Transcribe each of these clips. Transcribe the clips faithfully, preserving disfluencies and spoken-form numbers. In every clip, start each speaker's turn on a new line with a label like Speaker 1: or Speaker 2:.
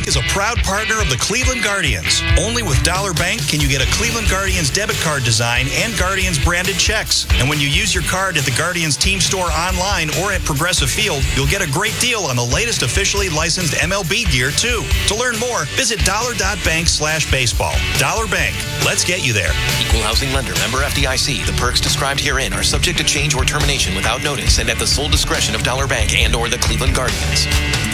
Speaker 1: Bank is a proud partner of the Cleveland Guardians. Only with Dollar Bank can you get a Cleveland Guardians debit card design and Guardians branded checks. And when you use your card at the Guardians team store online or at Progressive Field, you'll get a great deal on the latest officially licensed M L B gear, too. To learn more, visit dollar.bank slash baseball. Dollar Bank. Let's get you there.
Speaker 2: Equal housing lender. Member F D I C. The perks described herein are subject to change or termination without notice and at the sole discretion of Dollar Bank and or the Cleveland Guardians.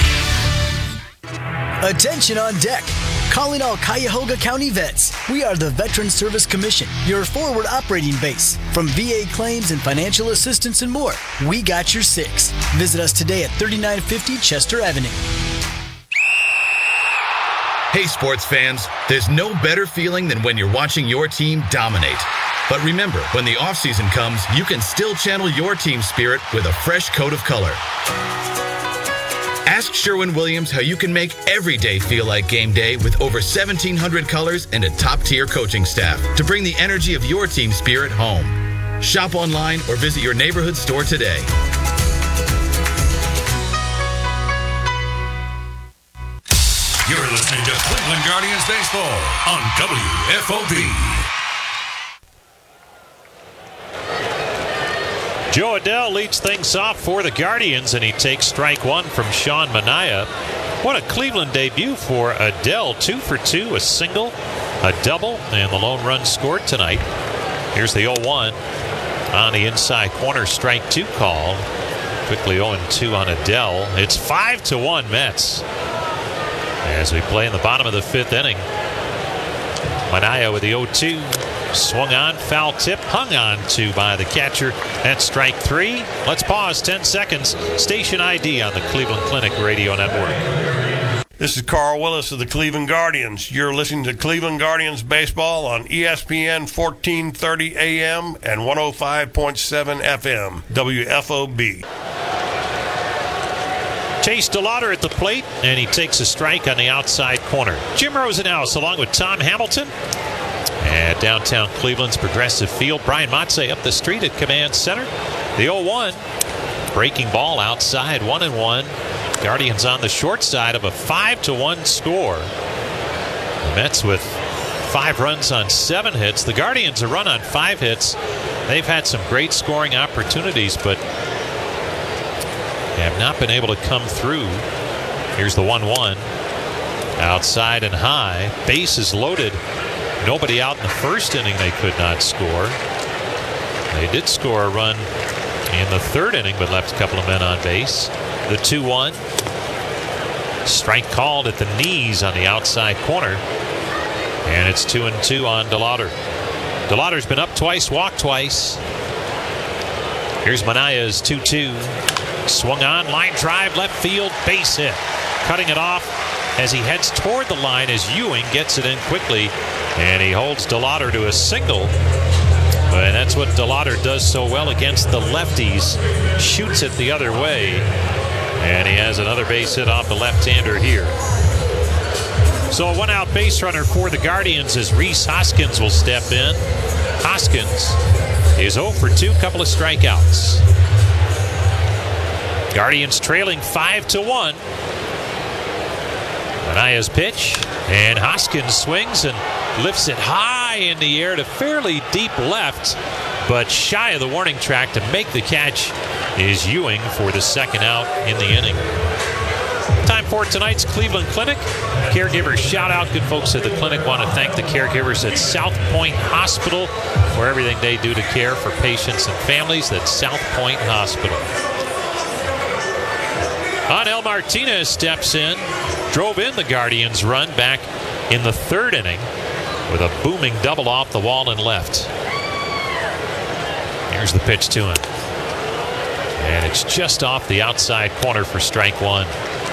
Speaker 3: Attention on deck. Calling all Cuyahoga County vets. We are the Veterans Service Commission, your forward operating base. From V A claims and financial assistance and more, we got your six. Visit us today at thirty-nine fifty Chester Avenue.
Speaker 4: Hey, sports fans, there's no better feeling than when you're watching your team dominate. But remember, when the offseason comes, you can still channel your team spirit with a fresh coat of color. Ask Sherwin-Williams how you can make every day feel like game day with over seventeen hundred colors and a top-tier coaching staff to bring the energy of your team spirit home. Shop online or visit your neighborhood store today.
Speaker 5: You're listening to Cleveland Guardians Baseball on W F O B.
Speaker 6: Joe Adell leads things off for the Guardians, and he takes strike one from Sean Manaea. What a Cleveland debut for Adell. Two for two, a single, a double, and the lone run scored tonight. Here's the oh one on the inside corner, strike two call. Quickly oh two on Adell. It's five to one Mets as we play in the bottom of the fifth inning. Manaea with the oh two. Swung on, foul tip, hung on to by the catcher. That's strike three. Let's pause ten seconds. Station I D on the Cleveland Clinic Radio Network.
Speaker 7: This is Carl Willis of the Cleveland Guardians. You're listening to Cleveland Guardians Baseball on E S P N fourteen thirty A M and one oh five point seven F M, W F O B.
Speaker 6: Chase DeLauder at the plate, and he takes a strike on the outside corner. Jim Rosenhaus along with Tom Hamilton at downtown Cleveland's Progressive Field. Brian Motze up the street at Command Center. The oh one. Breaking ball outside, one and one. Guardians on the short side of a five to one score. The Mets with five runs on seven hits. The Guardians a run on five hits. They've had some great scoring opportunities, but have not been able to come through. Here's the one one. Outside and high. Base is loaded. Nobody out in the first inning. They could not score. They did score a run in the third inning, but left a couple of men on base. The two one. Strike called at the knees on the outside corner. And it's two and two on DeLauder. DeLauder's been up twice, walked twice. Here's Manaea's two two. Swung on, line drive, left field, base hit. Cutting it off as he heads toward the line as Ewing gets it in quickly. And he holds DeLauder to a single. And that's what DeLauder does so well against the lefties. Shoots it the other way. And he has another base hit off the left-hander here. So a one-out base runner for the Guardians as Rhys Hoskins will step in. Hoskins is oh for two, couple of strikeouts. Guardians trailing five to one. Manaea's pitch, and Hoskins swings and lifts it high in the air to fairly deep left, but shy of the warning track to make the catch is Ewing for the second out in the inning. Time for tonight's Cleveland Clinic. Caregivers shout out. Good folks at the clinic want to thank the caregivers at South Point Hospital for everything they do to care for patients and families. That's South Point Hospital. Angel Martinez steps in, drove in the Guardians' run back in the third inning with a booming double off the wall and left. Here's the pitch to him. And it's just off the outside corner for strike one.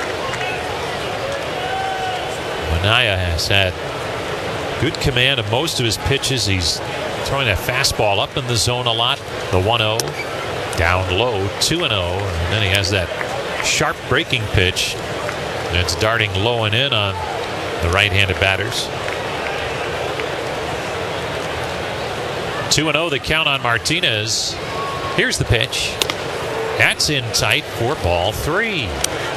Speaker 6: Manaea has had good command of most of his pitches. He's throwing that fastball up in the zone a lot. The one oh, down low, two and oh, and then he has that sharp breaking pitch that's darting low and in on the right-handed batters. two and oh the count on Martinez. Here's the pitch. That's in tight for ball three.